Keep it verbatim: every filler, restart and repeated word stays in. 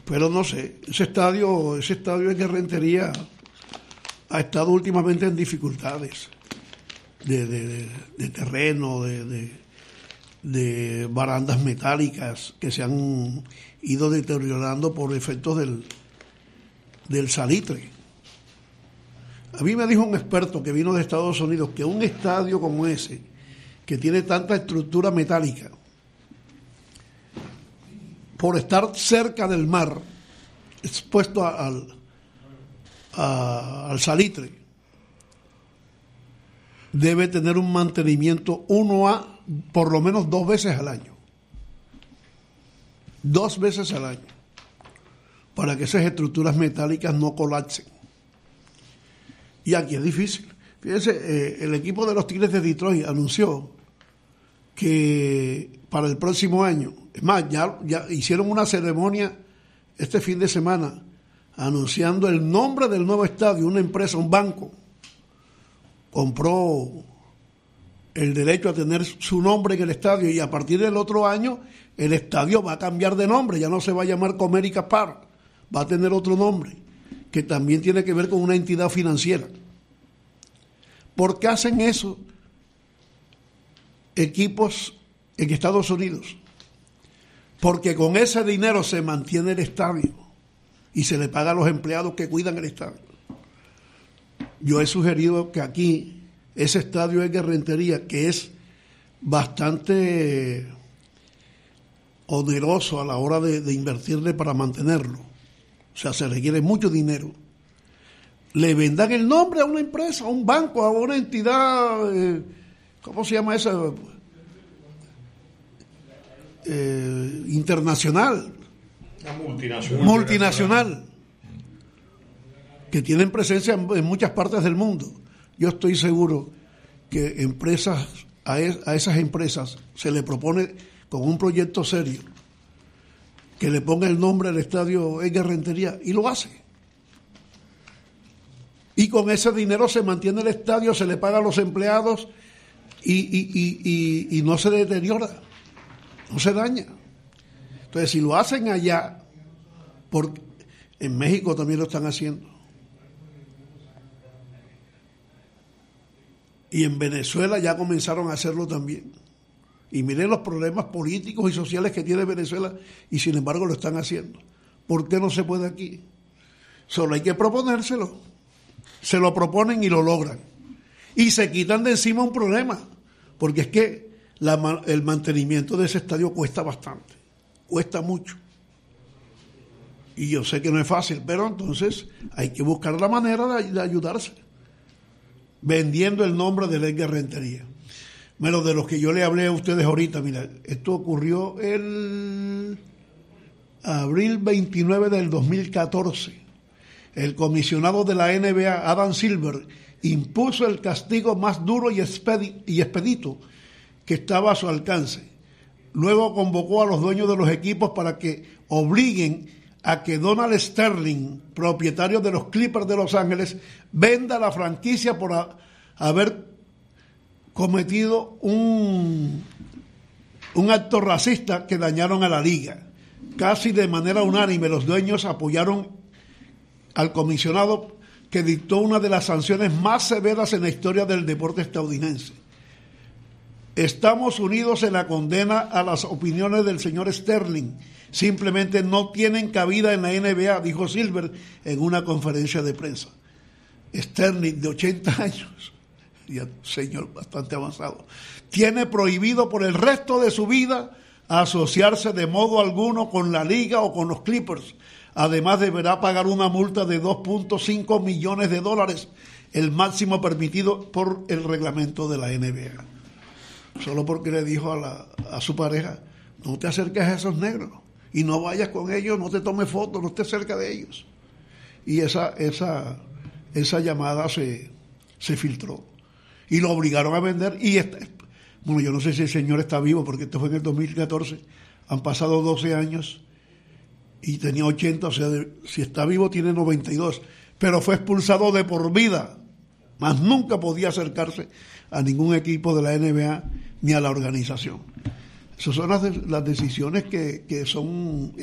Pero no sé, ese estadio, ese estadio de Rentería ha estado últimamente en dificultades de, de, de, de terreno, de, de, de barandas metálicas que se han ido deteriorando por efectos del, del salitre. A mí me dijo un experto que vino de Estados Unidos que un estadio como ese, que tiene tanta estructura metálica, por estar cerca del mar, expuesto a, al, a, al salitre, debe tener un mantenimiento uno a por lo menos dos veces al año. Dos veces al año. Para que esas estructuras metálicas no colapsen. Y aquí es difícil. Fíjense, eh, el equipo de los Tigres de Detroit anunció que para el próximo año, es más, ya, ya hicieron una ceremonia este fin de semana anunciando el nombre del nuevo estadio. Una empresa, un banco, compró el derecho a tener su nombre en el estadio y a partir del otro año el estadio va a cambiar de nombre, ya no se va a llamar Comerica Park, va a tener otro nombre que también tiene que ver con una entidad financiera. ¿Por qué hacen eso equipos en Estados Unidos? Porque con ese dinero se mantiene el estadio y se le paga a los empleados que cuidan el estadio. Yo he sugerido que aquí ese estadio de Rentería, que es bastante oneroso a la hora de, de invertirle para mantenerlo, o sea, se requiere mucho dinero, le vendan el nombre a una empresa, a un banco, a una entidad, eh, ¿cómo se llama esa? Eh, internacional. Una multinacional. Multinacional. Que tienen presencia en, en muchas partes del mundo. Yo estoy seguro que empresas, a, es, a esas empresas se le propone con un proyecto serio que le ponga el nombre al estadio Edgar Rentería y lo hace. Y con ese dinero se mantiene el estadio, se le paga a los empleados y, y, y, y, y no se deteriora, no se daña. Entonces, si lo hacen allá, porque en México también lo están haciendo. Y en Venezuela ya comenzaron a hacerlo también. Y miren los problemas políticos y sociales que tiene Venezuela y sin embargo lo están haciendo. ¿Por qué no se puede aquí? Solo hay que proponérselo. Se lo proponen y lo logran. Y se quitan de encima un problema. Porque es que la, el mantenimiento de ese estadio cuesta bastante. Cuesta mucho. Y yo sé que no es fácil, pero entonces hay que buscar la manera de, de ayudarse. Vendiendo el nombre de Edgar Rentería. Bueno, de los que yo le hablé a ustedes ahorita, mira, esto ocurrió el abril veintinueve del dos mil catorce. El comisionado de la N B A, Adam Silver, impuso el castigo más duro y, expedi- y expedito que estaba a su alcance. Luego convocó a los dueños de los equipos para que obliguen a que Donald Sterling, propietario de los Clippers de Los Ángeles, venda la franquicia por a, haber cometido un, un acto racista que dañaron a la liga. Casi de manera unánime los dueños apoyaron al comisionado que dictó una de las sanciones más severas en la historia del deporte estadounidense. Estamos unidos en la condena a las opiniones del señor Sterling. Simplemente no tienen cabida en la N B A, dijo Silver en una conferencia de prensa. Sterling, de ochenta años, ya señor bastante avanzado, tiene prohibido por el resto de su vida asociarse de modo alguno con la liga o con los Clippers. Además deberá pagar una multa de dos punto cinco millones de dólares, el máximo permitido por el reglamento de la N B A. Solo porque le dijo a, la, a su pareja, no te acerques a esos negros y no vayas con ellos, no te tomes fotos, no estés cerca de ellos. Y esa, esa, esa llamada se, se filtró y lo obligaron a vender. Y este, bueno, yo no sé si el señor está vivo porque esto fue en el dos mil catorce, han pasado doce años y tenía ochenta, o sea, de, si está vivo tiene noventa y dos, pero fue expulsado de por vida, más nunca podía acercarse a ningún equipo de la N B A ni a la organización. Esas son las, de, las decisiones que, que son